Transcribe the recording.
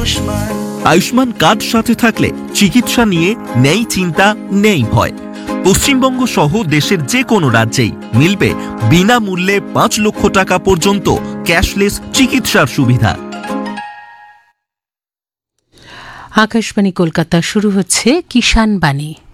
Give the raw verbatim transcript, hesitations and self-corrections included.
Ayushman card সাথে থাকলে চিকিৎসা নিয়ে নেই চিন্তা, নেই ভয়। পশ্চিমবঙ্গ সহ দেশের যে কোনো রাজ্যেই মিলবে বিনামূল্যে পাঁচ লক্ষ টাকা পর্যন্ত ক্যাশলেস চিকিৎসার সুবিধা। আকাশবাণী কলকাতা, শুরু হচ্ছে কিষাণ বাণী।